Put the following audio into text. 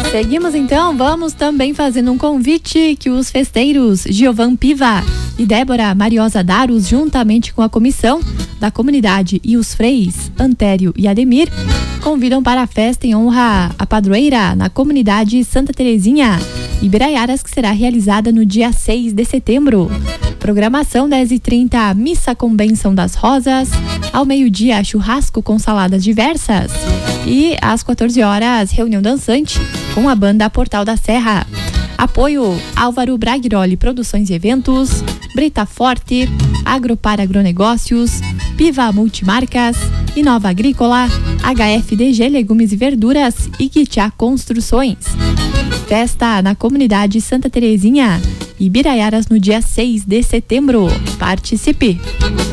Seguimos então, vamos também fazendo um convite que os festeiros Giovan Piva e Débora Mariosa Daros, juntamente com a comissão da comunidade e os freis Antério e Ademir, convidam para a festa em honra à padroeira na comunidade Santa Terezinha, Ibiraiaras, que será realizada no dia 6 de setembro. Programação 10h30, missa com bênção das rosas. Ao meio-dia, churrasco com saladas diversas. E às 14 horas, reunião dançante com a banda Portal da Serra. Apoio Álvaro Braghiroli Produções e Eventos, Brita Forte, Agropar Agronegócios, Piva Multimarcas, Inova Agrícola, HFDG Legumes e Verduras e Quitiá Construções. Festa na comunidade Santa Terezinha, Ibiraiaras, no dia 6 de setembro. Participe!